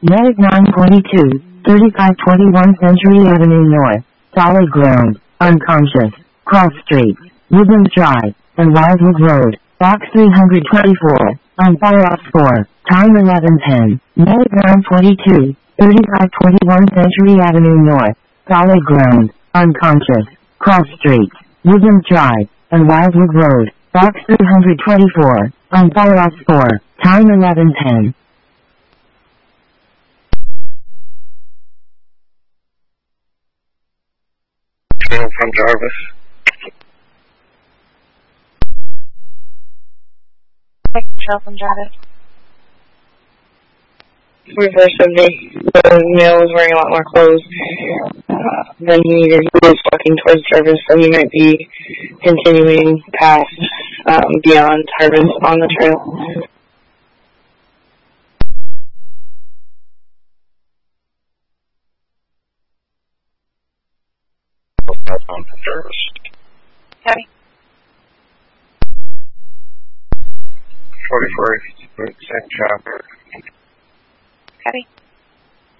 Medic 922, 3521 Century Avenue North, solid ground, unconscious, cross streets, Woodlands Drive, and Wildwood Road, box 324, on fire off 4, time 11:10, Medic 922, 3521 Century Avenue North, solid ground, unconscious, cross streets, Woodlands Drive, and Wildwood Road, box 324, on fire off 4, time 11:10. From Jarvis. Michelle from Jarvis. Reverse of the male was wearing a lot more clothes than he needed. He was walking towards Jarvis, so he might be continuing past beyond Jarvis on the trail. From Jarvis. Copy. 44, same chopper. Copy.